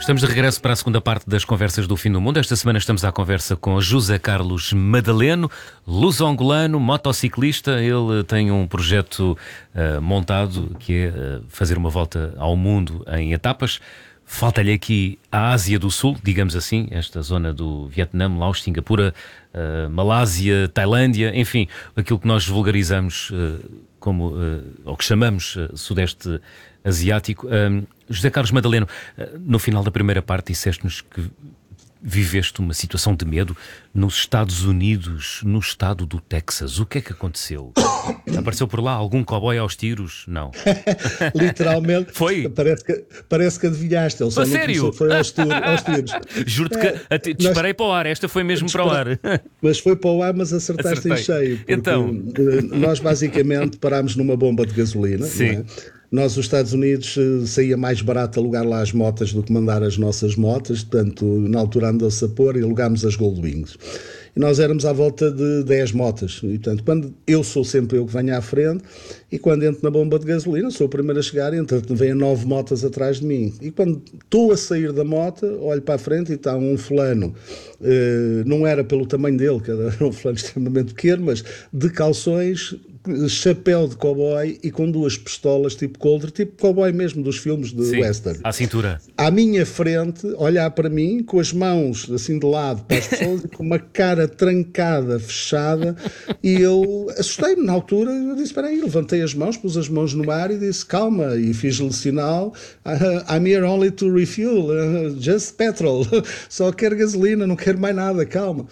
Estamos de regresso para a segunda parte das Conversas do Fim do Mundo. Esta semana estamos à conversa com José Carlos Madaleno, luso-angolano, motociclista. Ele tem um projeto montado que é fazer uma volta ao mundo em etapas. Falta-lhe aqui a Ásia do Sul, digamos assim, esta zona do Vietnã, Laos, Singapura, Malásia, Tailândia, enfim, aquilo que nós vulgarizamos como, ou que chamamos Sudeste Asiático. José Carlos Madaleno, no final da primeira parte disseste-nos que viveste uma situação de medo nos Estados Unidos, no estado do Texas. O que é que aconteceu? Apareceu por lá algum cowboy aos tiros? Não. Literalmente. Foi? Parece que adivinhaste. Ele só A não sério? começou, foi aos tiros. Juro-te que disparei para o ar. Esta foi mesmo para o ar. Mas foi para o ar, mas acertaste em cheio. Então. Nós basicamente parámos numa bomba de gasolina. Sim. Não é? Nós, os Estados Unidos, saía mais barato alugar lá as motas do que mandar as nossas motas, portanto, na altura andou-se a pôr e alugámos as Goldwings. E nós éramos à volta de 10 motas, e portanto, quando eu sou sempre eu que venho à frente, e quando entro na bomba de gasolina, sou o primeiro a chegar, entretanto vêm 9 motas atrás de mim. E quando estou a sair da moto, olho para a frente e está um fulano, não era pelo tamanho dele, que era um fulano extremamente pequeno, mas de calções, chapéu de cowboy e com 2 pistolas tipo Coldre, tipo cowboy mesmo dos filmes de western. À cintura. À minha frente, olhar para mim, com as mãos assim de lado para as pessoas, com uma cara trancada, fechada, e eu assustei-me na altura. Eu disse, espera aí, levantei as mãos, pus as mãos no ar e disse, calma, e fiz-lhe sinal, I'm here only to refuel, just petrol, só quero gasolina, não quero mais nada, calma.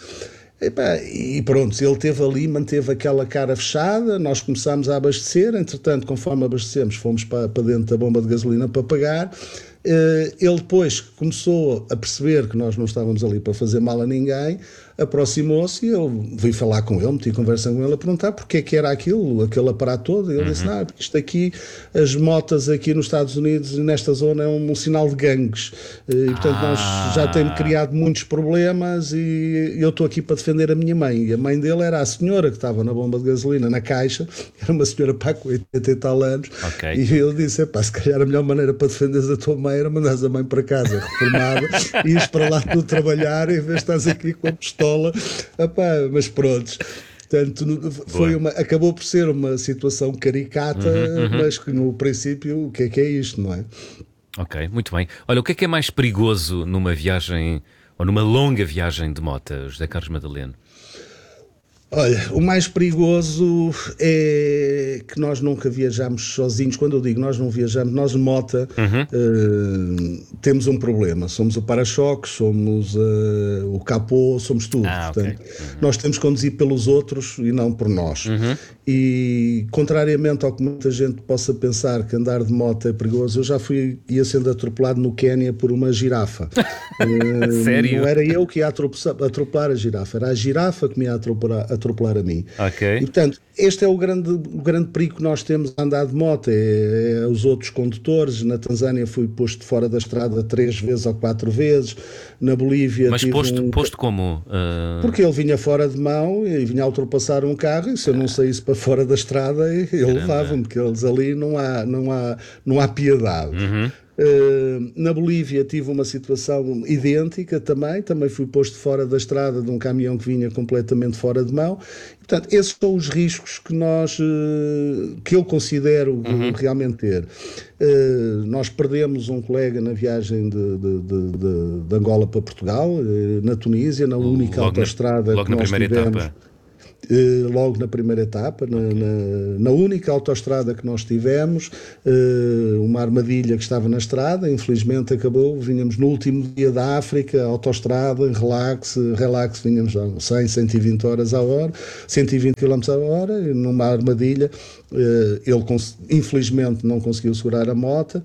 E pronto, ele esteve ali, manteve aquela cara fechada, nós começámos a abastecer, entretanto, conforme abastecemos, fomos para dentro da bomba de gasolina para pagar. Ele depois começou a perceber que nós não estávamos ali para fazer mal a ninguém, aproximou-se e eu vim falar com ele, meti conversa com ele a perguntar porque é que era aquele aparato todo, e ele disse, isto aqui, as motas aqui nos Estados Unidos, nesta zona, é um sinal de gangues, e portanto nós já temos criado muitos problemas e eu estou aqui para defender a minha mãe, e a mãe dele era a senhora que estava na bomba de gasolina, na caixa, era uma senhora para com 80 e tal anos, e eu disse, se calhar a melhor maneira para defenderes a tua mãe era mandares a mãe para casa reformada e ires para lá tu trabalhar em vez de estás aqui com a pistola. Mas pronto, portanto, acabou por ser uma situação caricata, mas que no princípio, o que é isto, não é? Ok, muito bem. Olha, o que é mais perigoso numa viagem, ou numa longa viagem de moto, José Carlos Madaleno? Olha, o mais perigoso é que nós nunca viajamos sozinhos. Quando eu digo nós não viajamos, nós de moto temos um problema. Somos o para-choques, somos o capô, somos tudo. Portanto, nós temos que conduzir pelos outros e não por nós. E contrariamente ao que muita gente possa pensar que andar de moto é perigoso, eu já ia sendo atropelado no Quénia por uma girafa. Sério? Não era eu que ia atropelar a girafa, era a girafa que me ia atropelar a mim. E portanto, este é o grande perigo que nós temos a andar de moto, é os outros condutores. Na Tanzânia fui posto fora da estrada 3 vezes ou 4 vezes, na Bolívia... Mas posto como? Porque ele vinha fora de mão e vinha a ultrapassar um carro, e se eu não saísse para fora da estrada, ele levava-me, porque eles ali não há piedade. Na Bolívia tive uma situação idêntica também fui posto fora da estrada de um caminhão que vinha completamente fora de mão. E, portanto, esses são os riscos que eu considero realmente ter. Nós perdemos um colega na viagem de Angola para Portugal, na Tunísia, na única autoestrada que nós tivemos. Logo na primeira etapa, na única autoestrada que nós tivemos, uma armadilha que estava na estrada, infelizmente acabou, vínhamos no último dia da África, autoestrada, relax, vínhamos a 100, 120 horas a hora, 120 km a hora, numa armadilha. Ele infelizmente não conseguiu segurar a moto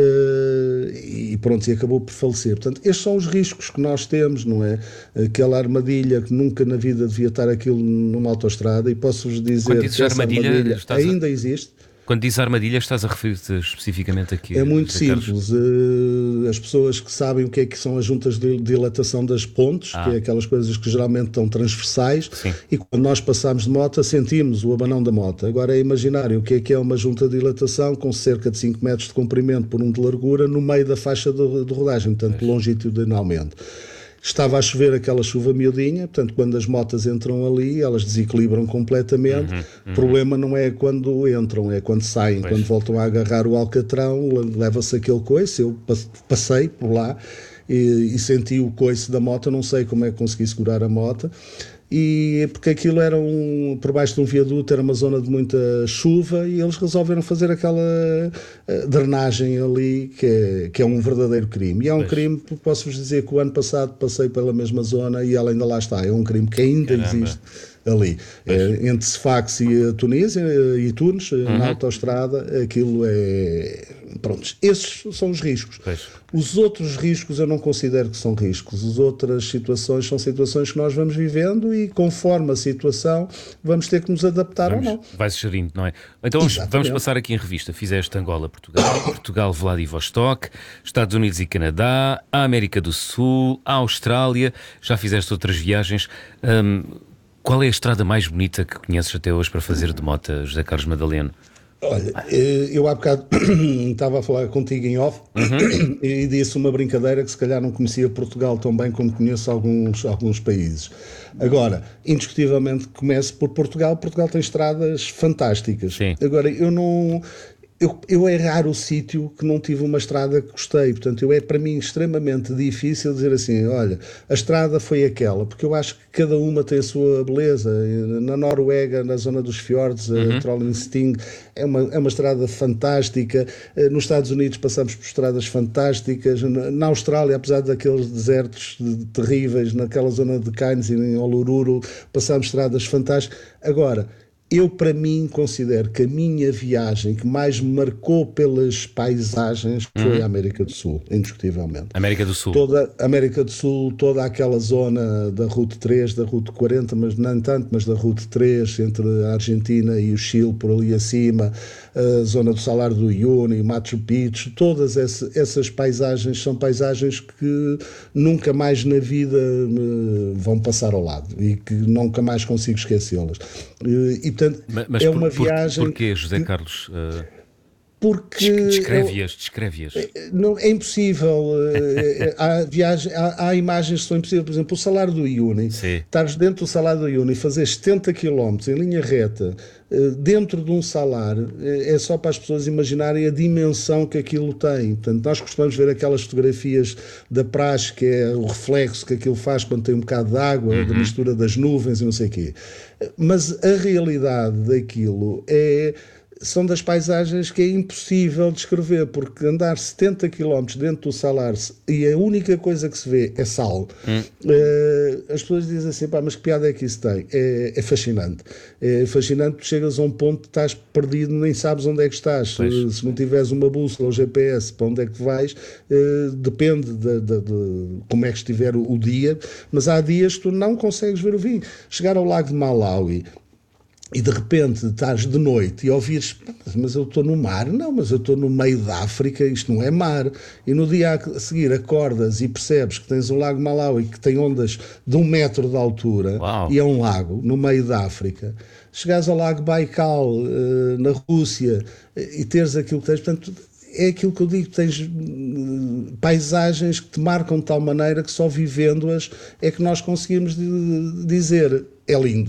e pronto, e acabou por falecer. Portanto, estes são os riscos que nós temos, não é? Aquela armadilha que nunca na vida devia estar aquilo numa autoestrada, e posso-vos dizer que essa armadilha ainda existe. Quando diz armadilha, estás a referir-te especificamente aqui? É muito José Carlos? simples. As pessoas que sabem o que é que são as juntas de dilatação das pontes, que é aquelas coisas que geralmente estão transversais, Sim. e quando nós passamos de moto sentimos o abanão da moto. Agora é imaginarem o que é uma junta de dilatação com cerca de 5 metros de comprimento por 1 de largura no meio da faixa de rodagem, portanto longitudinalmente. Estava a chover aquela chuva miudinha, portanto, quando as motas entram ali, elas desequilibram completamente. O problema não é quando entram, é quando saem, quando voltam a agarrar o alcatrão, leva-se aquele coice. Eu passei por lá e senti o coice da moto, não sei como é que consegui segurar a moto. E porque aquilo era por baixo de um viaduto, era uma zona de muita chuva, e eles resolveram fazer aquela drenagem ali, que é um verdadeiro crime. E é um crime, posso-vos dizer que o ano passado passei pela mesma zona e ela ainda lá está. É um crime que ainda existe ali. Entre Sfax e a Tunísia e Tunis, na autoestrada, aquilo é... Pronto, esses são os riscos. Os outros riscos eu não considero que são riscos. As outras situações são situações que nós vamos vivendo e conforme a situação vamos ter que nos adaptar ou não. Vai-se gerindo, não é? Então vamos passar aqui em revista. Fizeste Angola, Portugal, Portugal, Vladivostok, Estados Unidos e Canadá, a América do Sul, a Austrália, já fizeste outras viagens. Qual é a estrada mais bonita que conheces até hoje para fazer de moto, José Carlos Madaleno? Olha, eu há bocado estava a falar contigo em off e disse uma brincadeira que se calhar não conhecia Portugal tão bem como conheço alguns países. Agora, indiscutivelmente começo por Portugal. Portugal tem estradas fantásticas. Sim. Agora, eu é raro o sítio que não tive uma estrada que gostei. Portanto, é para mim extremamente difícil dizer assim, olha, a estrada foi aquela, porque eu acho que cada uma tem a sua beleza. Na Noruega, na zona dos fiordes, a Trollhättan é uma estrada fantástica. Nos Estados Unidos passamos por estradas fantásticas. Na Austrália, apesar daqueles desertos terríveis, naquela zona de Cairns e em Uluru, passamos estradas fantásticas. Agora, eu, para mim, considero que a minha viagem que mais me marcou pelas paisagens foi a América do Sul, indiscutivelmente. América do Sul. Toda a América do Sul, toda aquela zona da Route 3, da Route 40, mas não tanto, mas da Route 3, entre a Argentina e o Chile, por ali acima, a zona do Salar do Uyuni, Machu Picchu, todas essas paisagens são paisagens que nunca mais na vida vão passar ao lado e que nunca mais consigo esquecê-las. E, portanto, mas é uma viagem... Porquê, José Carlos? Porque Descreve-as. Não, é impossível. Há imagens que são impossíveis. Por exemplo, o Salar do Uyuni. Estares dentro do Salar do Uyuni e fazer 70 km em linha reta dentro de um salar, é só para as pessoas imaginarem a dimensão que aquilo tem. Portanto, nós costumamos ver aquelas fotografias da praxe, que é o reflexo que aquilo faz quando tem um bocado de água, da mistura das nuvens e não sei o quê. Mas a realidade daquilo são das paisagens que é impossível descrever, porque andar 70 km dentro do salar e a única coisa que se vê é sal. As pessoas dizem assim, pá, mas que piada é que isso tem? É fascinante. É fascinante, tu chegas a um ponto que estás perdido, nem sabes onde é que estás. Se não tiveres uma bússola ou GPS para onde é que vais, depende de como é que estiver o dia, mas há dias que tu não consegues ver o vinho. Chegar ao lago de Malawi e de repente estás de noite e ouvires, mas eu estou no mar? Não, mas eu estou no meio da África, isto não é mar. E no dia a seguir acordas e percebes que tens um lago Malawi que tem ondas de 1 metro de altura. Uau. E é um lago no meio da África. Chegares ao lago Baikal, na Rússia, e teres aquilo que tens, portanto, é aquilo que eu digo, tens paisagens que te marcam de tal maneira que só vivendo-as é que nós conseguimos dizer, é lindo.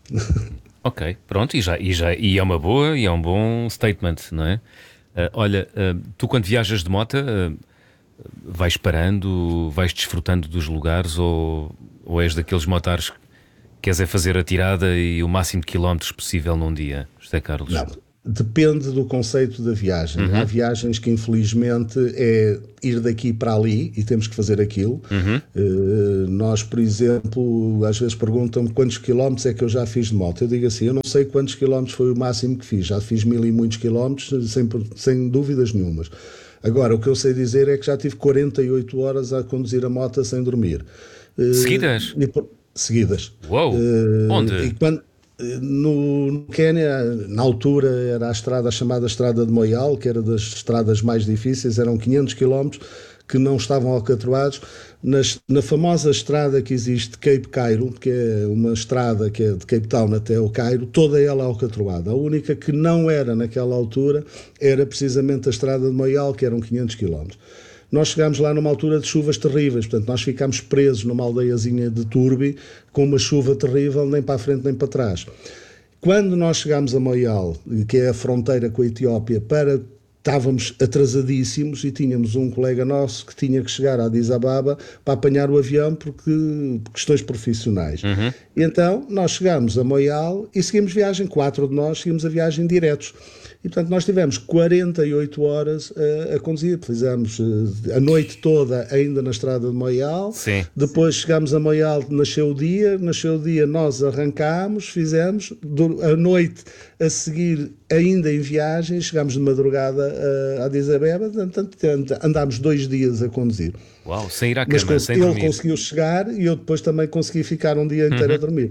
Ok, pronto, e é uma boa, e é um bom statement, não é? Olha, tu quando viajas de moto, vais parando, vais desfrutando dos lugares, ou és daqueles motares que queres é fazer a tirada e o máximo de quilómetros possível num dia, José Carlos? Não, depende do conceito da viagem. Há viagens que infelizmente é ir daqui para ali e temos que fazer aquilo. Nós, por exemplo, às vezes perguntam-me quantos quilómetros é que eu já fiz de moto. Eu digo assim, eu não sei quantos quilómetros foi o máximo que fiz. Já fiz 1000 e muitos quilómetros, sem dúvidas nenhumas. Agora, o que eu sei dizer é que já tive 48 horas a conduzir a moto sem dormir. Seguidas? Seguidas. Uou! Onde? No Quénia, na altura, era a chamada Estrada de Moyal, que era das estradas mais difíceis, eram 500 quilómetros que não estavam alcatroados. Na famosa estrada que existe de Cape Cairo, que é uma estrada que é de Cape Town até o Cairo, toda ela alcatroada. A única que não era naquela altura era precisamente a Estrada de Moyal, que eram 500 quilómetros. Nós chegámos lá numa altura de chuvas terríveis, portanto nós ficámos presos numa aldeiazinha de Turbi, com uma chuva terrível, nem para a frente nem para trás. Quando nós chegámos a Moyal, que é a fronteira com a Etiópia, estávamos atrasadíssimos e tínhamos um colega nosso que tinha que chegar a Addis Ababa para apanhar o avião por questões profissionais. E então nós chegámos a Moyal e seguimos viagem, 4 de nós seguimos a viagem diretos. E, portanto, nós tivemos 48 horas a conduzir. Fizemos a noite toda ainda na estrada de Moyal. Sim. Depois chegámos a Moyal, nasceu o dia, nós arrancámos, fizemos. A noite a seguir, ainda em viagem, chegámos de madrugada a Addis Abeba. Portanto, andámos 2 dias a conduzir. Uau, sem ir à cama, Mas sem ele dormir. conseguiu chegar e eu depois também consegui ficar um dia inteiro a dormir.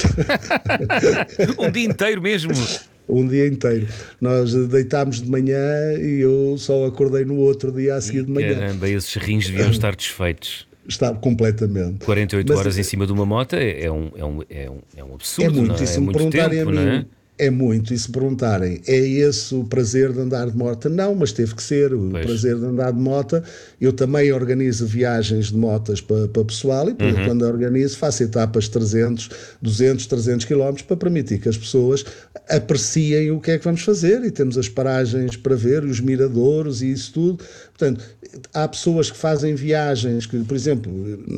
Um dia inteiro mesmo. Um dia inteiro. Nós deitámos de manhã e eu só acordei no outro dia a seguir de manhã. Caramba, esses rins deviam estar desfeitos. Está completamente. 48 horas em cima de uma moto é um absurdo, muito, não é? e se É me muito perguntarem tempo, a mim, não é? é muito, e se perguntarem, é esse o prazer de andar de moto? Não, mas teve que ser o prazer de andar de moto. Eu também organizo viagens de motas para pessoal e quando organizo faço etapas de 300 quilómetros para permitir que as pessoas apreciem o que é que vamos fazer e temos as paragens para ver, os miradouros e isso tudo. Portanto, há pessoas que fazem viagens que, por exemplo,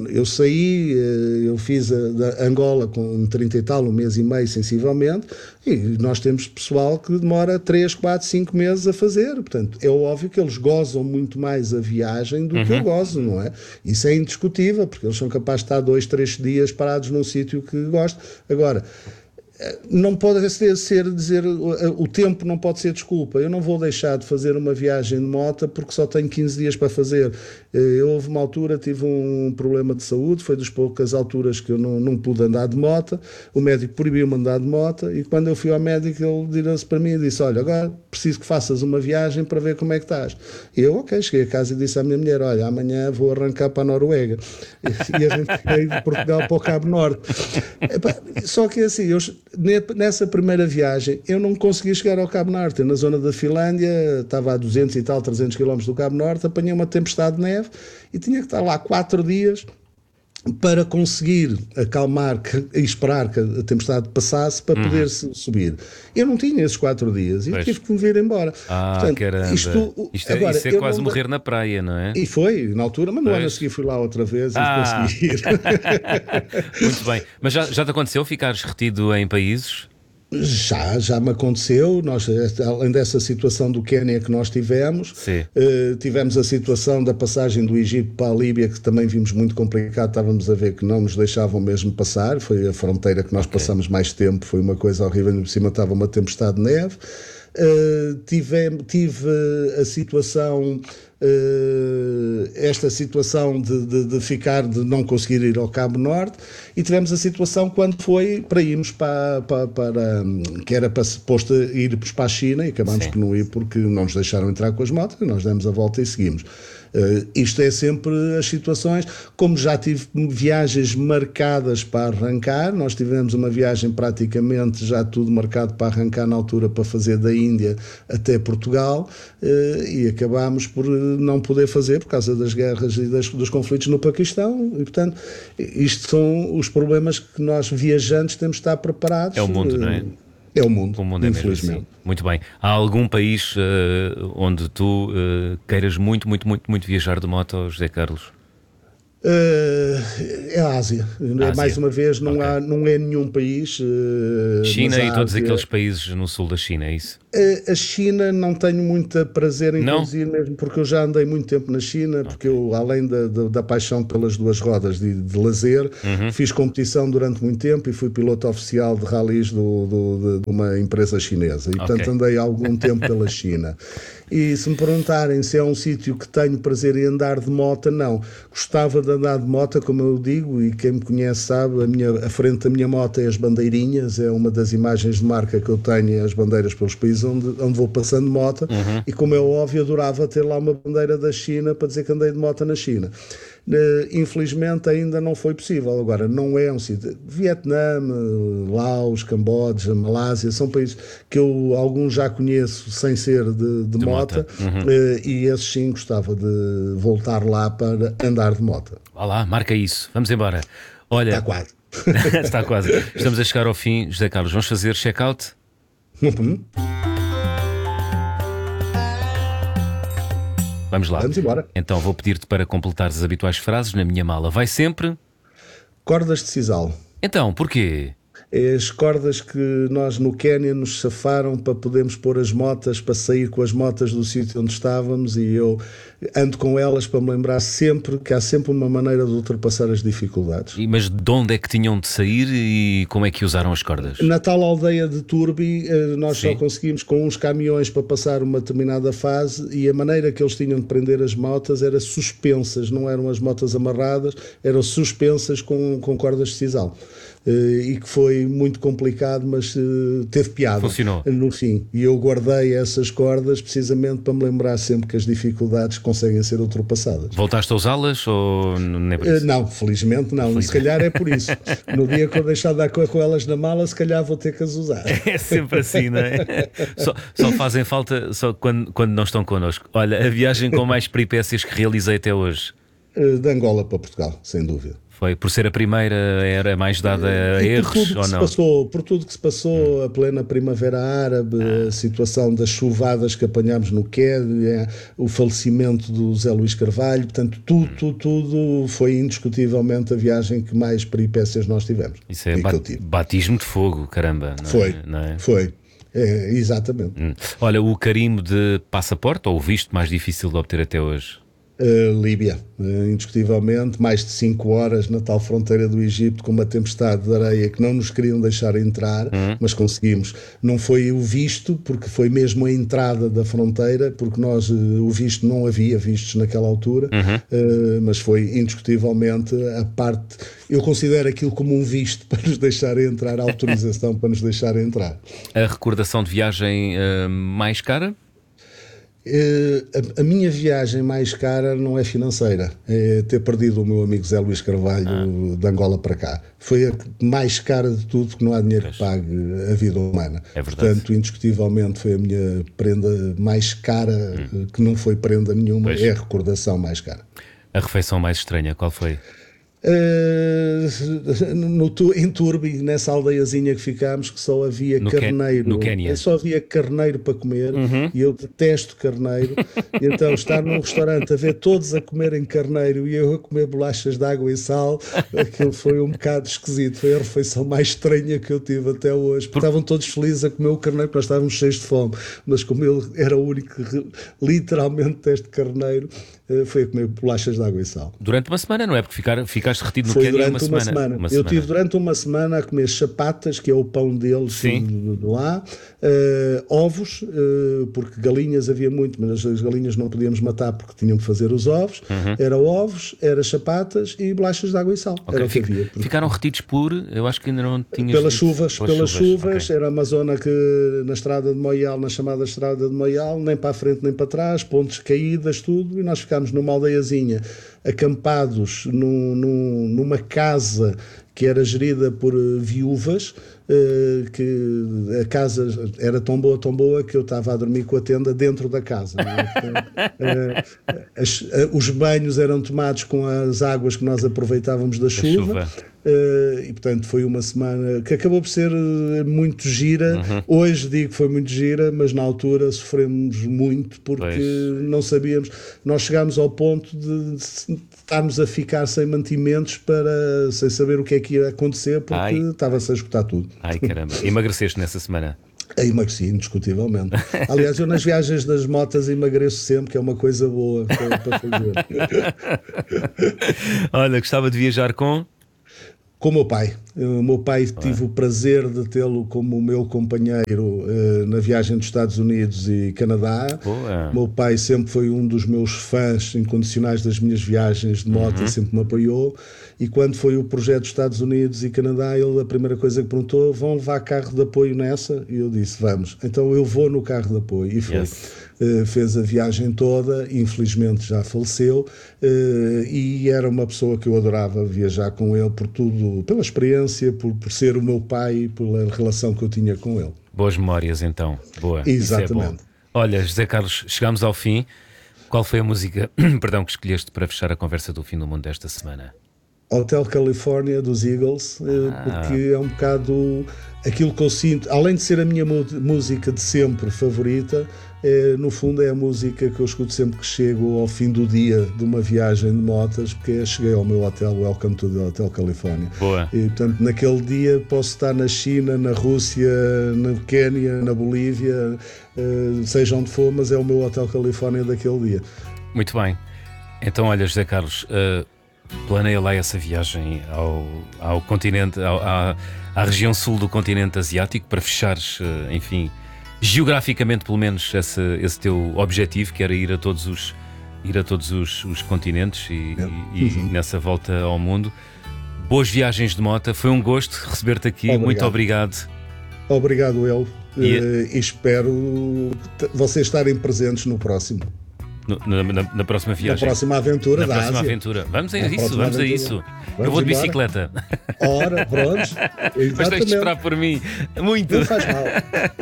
eu fiz da Angola com 30 e tal, 1 mês e meio sensivelmente, e nós temos pessoal que demora 3, 4, 5 meses a fazer. Portanto, é óbvio que eles gozam muito mais a viagem do que eu gozo, não é? Isso é indiscutível, porque eles são capazes de estar 2, 3 dias parados num sítio que gostam. Agora, não pode dizer o tempo não pode ser desculpa. Eu não vou deixar de fazer uma viagem de moto porque só tenho 15 dias para fazer. Houve uma altura, tive um problema de saúde, foi das poucas alturas que eu não pude andar de moto. O médico proibiu-me andar de moto e quando eu fui ao médico ele virou-se para mim e disse: olha, agora preciso que faças uma viagem para ver como é que estás. E eu, ok, cheguei a casa e disse à minha mulher: olha, amanhã vou arrancar para a Noruega. E arranquei de Portugal para o Cabo Norte. Só que assim, nessa primeira viagem eu não consegui chegar ao Cabo Norte. Na zona da Finlândia, estava a 200 e tal, 300 km do Cabo Norte, apanhei uma tempestade de neve e tinha que estar lá 4 dias para conseguir acalmar e esperar que a tempestade passasse para poder subir. Eu não tinha esses 4 dias e tive que me vir embora. Portanto, caramba. Isto é quase morrer na praia, não é? E foi, na altura, mas no ano a seguir fui lá outra vez e consegui ir. Muito bem. Mas já te aconteceu ficares retido em países? Já me aconteceu. Nós, além dessa situação do Quénia que nós tivemos, tivemos a situação da passagem do Egito para a Líbia, que também vimos muito complicado. Estávamos a ver que não nos deixavam mesmo passar. Foi a fronteira que nós passamos mais tempo. Foi uma coisa horrível. Por cima estava uma tempestade de neve. Tive a situação, esta situação de não conseguir ir ao Cabo Norte, e tivemos a situação quando foi para irmos que era para suposto irmos para a China e acabámos por não ir porque não nos deixaram entrar com as motos e nós demos a volta e seguimos. Isto é sempre as situações. Como já tive viagens marcadas para arrancar, nós tivemos uma viagem praticamente já tudo marcado para arrancar na altura para fazer da Índia até Portugal, e acabámos por não poder fazer por causa das guerras e dos conflitos no Paquistão. E portanto, isto são os problemas que nós viajantes temos de estar preparados. É o mundo, não é? É o mundo, infelizmente. Mesmo assim. Muito bem. Há algum país onde tu queiras muito viajar de moto, José Carlos? É a Ásia. Mais uma vez, não é nenhum país. China e todos aqueles países no sul da China, é isso? A China não tenho muito prazer em conduzir, mesmo porque eu já andei muito tempo na China, porque eu, além da paixão pelas 2 rodas de lazer, fiz competição durante muito tempo e fui piloto oficial de ralis de uma empresa chinesa. E, portanto, andei algum tempo pela China. E se me perguntarem se é um sítio que tenho prazer em andar de moto, não. Gostava de de andar de moto, como eu digo, e quem me conhece sabe, a frente da minha moto é as bandeirinhas, é uma das imagens de marca que eu tenho, as bandeiras pelos países onde vou passando de moto, e como é óbvio, adorava ter lá uma bandeira da China para dizer que andei de moto na China. Infelizmente ainda não foi possível. Agora, não é um sítio. Vietnã, Laos, Camboja, Malásia, são países que eu alguns já conheço sem ser de moto, e esses sim gostava de voltar lá para andar de moto. Vá lá, marca isso, vamos embora. Olha, Está quase. Está quase. Estamos a chegar ao fim. José Carlos, vamos fazer check-out? Vamos lá. Vamos embora. Então vou pedir-te para completares as habituais frases. Na minha mala vai sempre... Cordas de sisal. Então, porquê? É as cordas que nós no Quénia nos safaram para podermos pôr as motas, para sair com as motas do sítio onde estávamos, e eu ando com elas para me lembrar sempre que há sempre uma maneira de ultrapassar as dificuldades. Mas de onde é que tinham de sair e como é que usaram as cordas? Na tal aldeia de Turbi, nós só conseguimos com uns caminhões para passar uma determinada fase, e a maneira que eles tinham de prender as motas era suspensas, não eram as motas amarradas, eram suspensas com cordas de sisal. E que foi muito complicado, mas teve piada. Funcionou. No fim. E eu guardei essas cordas precisamente para me lembrar sempre que as dificuldades conseguem ser ultrapassadas. Voltaste a usá-las ou nem por isso? Não, felizmente não. Felizmente. Se calhar é por isso. No dia que eu deixar de dar com elas na mala, se calhar vou ter que as usar. É sempre assim, não é? Só fazem falta só quando não estão connosco. Olha, a viagem com mais peripécias que realizei até hoje. De Angola para Portugal, sem dúvida. Foi por ser a primeira, era mais dada a erros ou não? Por tudo que se passou, a plena primavera árabe, a situação das chuvadas que apanhámos no Quénia, o falecimento do Zé Luís Carvalho, portanto, tudo foi indiscutivelmente a viagem que mais peripécias nós tivemos. Isso é batismo de fogo, caramba. Foi. É, exatamente. Olha, o carimbo de passaporte ou o visto mais difícil de obter até hoje? Líbia, indiscutivelmente, mais de 5 horas na tal fronteira do Egito, com uma tempestade de areia que não nos queriam deixar entrar, mas conseguimos. Não foi o visto, porque foi mesmo a entrada da fronteira, porque nós, o visto, não havia vistos naquela altura, mas foi indiscutivelmente a parte. Eu considero aquilo como um visto para nos deixar entrar, a autorização para nos deixar entrar. A recordação de viagem mais cara? A minha viagem mais cara não é financeira, é ter perdido o meu amigo Zé Luís Carvalho de Angola para cá. Foi a mais cara de tudo, porque não há dinheiro que pague a vida humana. É verdade. Portanto, indiscutivelmente foi a minha prenda mais cara, que não foi prenda nenhuma, é a recordação mais cara. A refeição mais estranha, qual foi? Em Turbi, nessa aldeiazinha que ficámos, que só havia carneiro. No Quénia. Só havia carneiro para comer, e eu detesto carneiro. E então estar num restaurante a ver todos a comerem carneiro e eu a comer bolachas de água e sal, aquilo foi um bocado esquisito. Foi a refeição mais estranha que eu tive até hoje, porque estavam todos felizes a comer o carneiro, porque nós estávamos cheios de fome, mas como ele era o único que literalmente teste carneiro, foi a comer bolachas de água e sal. Durante uma semana, não é? Porque ficaste retido no Foi Quénia durante uma semana. Eu tive durante uma semana a comer chapatas, que é o pão deles de lá, ovos, porque galinhas havia muito, mas as galinhas não podíamos matar porque tinham que fazer os ovos. Era ovos, era chapatas e bolachas de água e sal. Okay. Era o que havia. Ficaram retidos eu acho que ainda não tinhas... Pelas chuvas. Okay. Era uma zona que na estrada de Moial, na chamada estrada de Moial, nem para a frente nem para trás, pontes caídas, tudo, e nós ficámos numa aldeiazinha, acampados numa casa que era gerida por viúvas, que a casa era tão boa que eu estava a dormir com a tenda dentro da casa. Os banhos eram tomados com as águas que nós aproveitávamos da chuva. E portanto foi uma semana que acabou por ser muito gira. Hoje digo que foi muito gira, mas na altura sofremos muito porque não sabíamos. Nós chegámos ao ponto de estarmos a ficar sem mantimentos, sem saber o que é que ia acontecer, porque estava-se a esgotar tudo. Ai caramba, emagreceste nessa semana? Emagreci, indiscutivelmente. Aliás, eu nas viagens das motas emagreço sempre, que é uma coisa boa para fazer. Olha, gostava de viajar com... Com o meu pai. O meu pai, tive o prazer de tê-lo como o meu companheiro na viagem dos Estados Unidos e Canadá. Boa. O meu pai sempre foi um dos meus fãs incondicionais das minhas viagens de moto, sempre me apoiou. E quando foi o projeto dos Estados Unidos e Canadá, ele, a primeira coisa que perguntou: vão levar carro de apoio nessa? E eu disse: vamos. Então eu vou no carro de apoio. E foi. Yes. Fez a viagem toda, infelizmente já faleceu, e era uma pessoa que eu adorava viajar com ele por tudo, pela experiência, por ser o meu pai, pela relação que eu tinha com ele. Boas memórias então, boa. Exatamente. Isso é bom. Olha, José Carlos, chegámos ao fim. Qual foi a música perdão, que escolheste para fechar a conversa do Fim do Mundo desta semana? Hotel California dos Eagles, porque é um bocado aquilo que eu sinto, além de ser a minha música de sempre favorita, no fundo é a música que eu escuto sempre que chego ao fim do dia de uma viagem de motas, porque cheguei ao meu hotel, Welcome to the Hotel California. Boa. E portanto naquele dia posso estar na China, na Rússia, na Quénia, na Bolívia, seja onde for, mas é o meu Hotel California daquele dia. Muito bem. Então olha, José Carlos, planeia lá essa viagem ao continente, à região sul do continente asiático, para fechares, enfim, geograficamente pelo menos esse teu objetivo, que era ir a todos os continentes e nessa volta ao mundo. Boas viagens de moto, foi um gosto receber-te aqui. Obrigado. Muito obrigado. Obrigado eu, e espero vocês estarem presentes no próximo. Na próxima viagem. Na próxima aventura da Ásia. Aventura. Vamos a isso. Eu vou de bicicleta. Ora, pronto. Mas tens de esperar por mim. Muito. Não faz mal.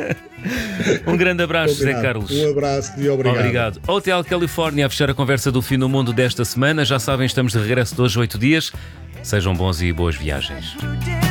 Um grande abraço, José Carlos. Um abraço e obrigado. Hotel California a fechar a conversa do Fim do Mundo desta semana. Já sabem, estamos de regresso de hoje 8 dias. Sejam bons e boas viagens.